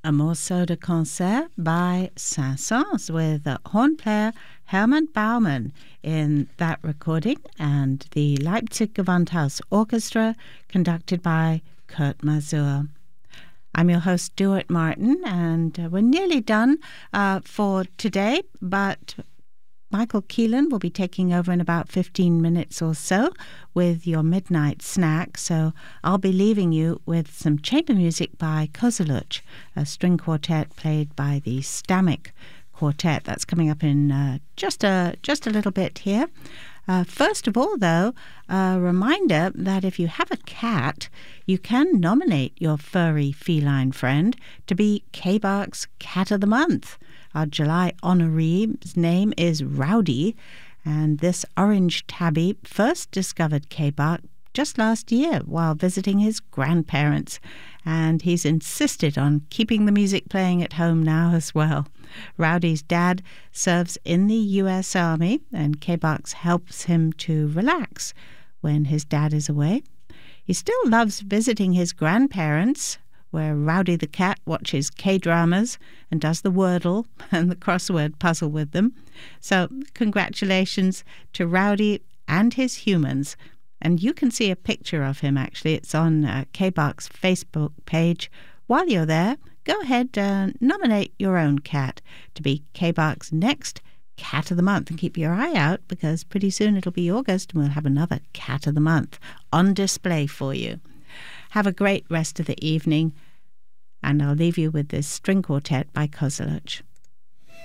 A morceau de concert by Saint-Saëns with horn player Hermann Baumann in that recording, and the Leipzig Gewandhaus Orchestra conducted by Kurt Masur. I'm your host, Stuart Martin, and we're nearly done for today, but Michael Keelan will be taking over in about 15 minutes or so with your midnight snack. So I'll be leaving you with some chamber music by Kozeluch, a string quartet played by the Stamek Quartet. That's coming up in just a little bit here. First of all, though, a reminder that if you have a cat, you can nominate your furry feline friend to be K-Bark's Cat of the Month. Our July honoree's name is Rowdy, and this orange tabby first discovered K-Bark just last year while visiting his grandparents, and he's insisted on keeping the music playing at home now as well. Rowdy's dad serves in the U.S. Army, and K-Bark helps him to relax when his dad is away. He still loves visiting his grandparents, where Rowdy the cat watches K-dramas and does the Wordle and the crossword puzzle with them. So congratulations to Rowdy and his humans. And you can see a picture of him, actually. It's on K-Bark's Facebook page. While you're there, go ahead and nominate your own cat to be K-Bark's next Cat of the Month. And keep your eye out, because pretty soon it'll be August and we'll have another Cat of the Month on display for you. Have a great rest of the evening, and I'll leave you with this string quartet by Kozeluch.